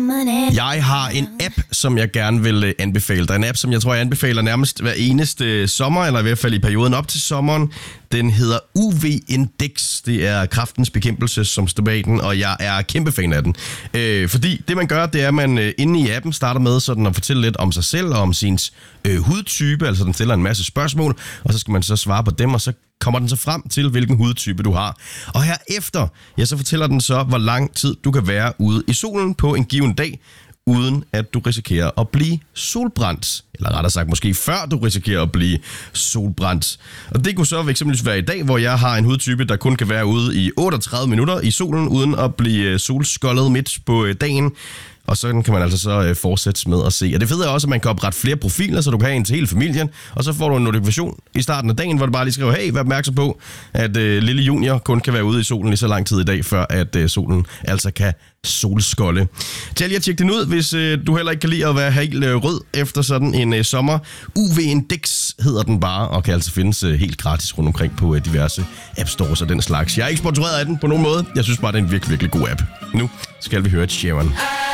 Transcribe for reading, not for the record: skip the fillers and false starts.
Jeg har en app, som jeg gerne vil anbefale. Der er en app, som jeg tror, jeg anbefaler nærmest hver eneste sommer, eller i hvert fald i perioden op til sommeren. Den hedder UV-Index. Det er Kræftens Bekæmpelse, som står bag den, og jeg er kæmpe fan af den. Fordi det, man gør, det er, at man inde i appen starter med sådan at fortælle lidt om sig selv og om sin hudtype. Altså, den stiller en masse spørgsmål, og så skal man så svare på dem, og så kommer den så frem til, hvilken hudtype du har. Og herefter, ja, så fortæller den så, hvor lang tid du kan være ude i solen på en given dag, uden at du risikerer at blive solbrændt. Eller rettere sagt, måske før du risikerer at blive solbrændt. Og det kunne så eksempelvis være i dag, hvor jeg har en hudtype, der kun kan være ude i 38 minutter i solen, uden at blive solskoldet midt på dagen. Og så kan man altså så fortsætte med at se. Og det fede er også, at man kan oprette flere profiler, så du kan have en til hele familien. Og så får du en notifikation i starten af dagen, hvor du bare lige skriver, hey, vær opmærksom på, at lille junior kun kan være ude i solen lige så lang tid i dag, før at solen altså kan solskolde. Tag lige at tjekke den ud, hvis du heller ikke kan lide at være helt rød efter sådan en sommer. UV-Index hedder den bare, og kan altså findes helt gratis rundt omkring på diverse app stores og den slags. Jeg er ikke sponsoreret af den på nogen måde. Jeg synes bare, det er en virkelig, virkelig god app. Nu skal vi høre et Sharon.